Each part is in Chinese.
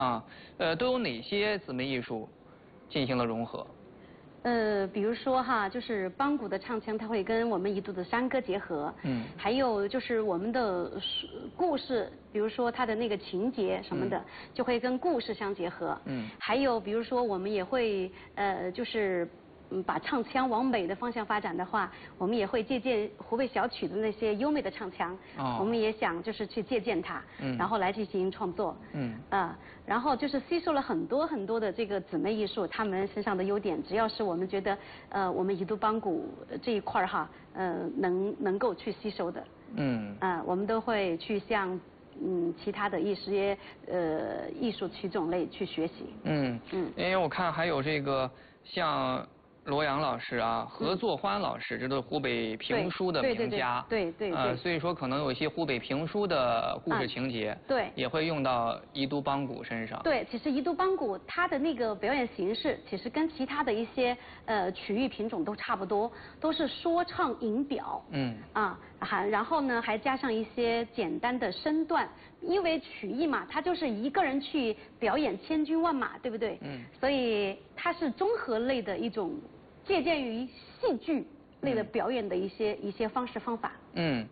啊，都有哪些姊妹艺术进行了融合？ 比如说哈，就是邦古的唱腔，它会跟我们彝族的山歌结合。还有就是我们的故事，比如说它的那个情节什么的，就会跟故事相结合。还有比如说我们也会就是把唱腔往美的方向发展的话，我们也会借鉴湖北小曲的那些优美的唱腔。我们也想就是去借鉴它，然后来进行创作。然后就是吸收了很多很多的这个姊妹艺术，她们身上的优点，只要是我们觉得我们彝族邦古这一块哈，能够去吸收的，我们都会去向其他的一些艺术曲种类去学习。 因为我看还有这个像罗阳老师啊，何作欢老师，这都是湖北评书的名家。 对， 所以说可能有一些湖北评书的故事情节， 对， 也会用到彝族邦古身上。 对，其实彝族邦古它的那个表演形式，其实跟其他的一些曲艺品种都差不多，都是说唱吟表。然后呢还加上一些简单的身段，因为曲艺嘛，它就是一个人去表演千军万马，对不对？所以它是综合类的一种。借鉴于戏剧类的表演的一些方式方法。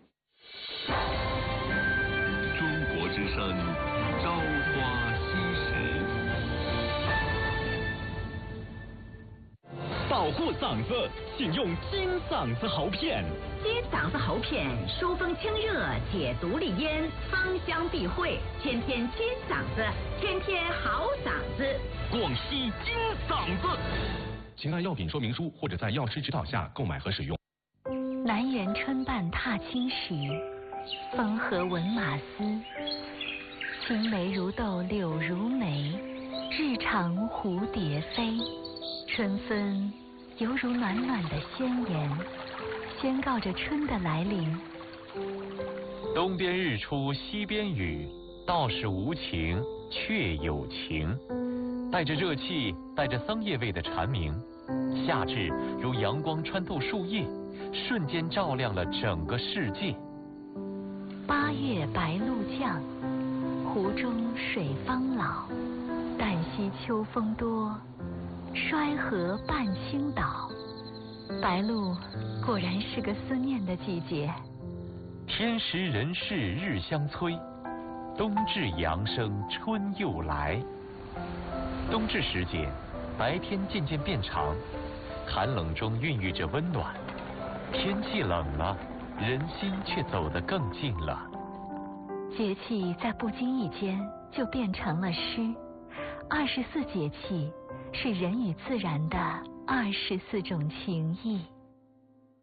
中国之声，朝花夕拾。保护嗓子，请用金嗓子喉片。 金嗓子喉片，疏风清热，解毒利咽，芳香避秽，天天金嗓子，天天好嗓子。 广西金嗓子。请按药品说明书或者在药师指导下购买和使用。 南园春半踏青时，风和闻马嘶。青梅如豆柳如眉，日长蝴蝶飞。春分犹如暖暖的宣言，宣告着春的来临。 东边日出西边雨，道是无晴却有晴。带着热气，带着桑叶味的蝉鸣，夏至如阳光穿透树叶，瞬间照亮了整个世界。 8月白露降，湖中水方老。旦夕秋风多，衰河半倾倒。白露果然是个思念的季节。 天时人事日相催，冬至阳生春又来。冬至时节，白天渐渐变长，寒冷中孕育着温暖。天气冷了，人心却走得更近了。 节气在不经意间就变成了诗。24节气是人与自然的24种情谊。